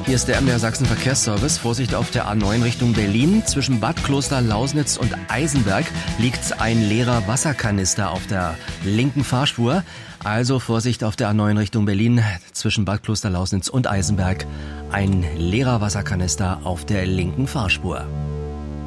Hier ist der MDR Sachsen Verkehrsservice. Vorsicht auf der A9 Richtung Berlin. Zwischen Bad Kloster Lausnitz und Eisenberg liegt ein leerer Wasserkanister auf der linken Fahrspur. Also Vorsicht auf der A9 Richtung Berlin. Zwischen Bad Kloster Lausnitz und Eisenberg ein leerer Wasserkanister auf der linken Fahrspur.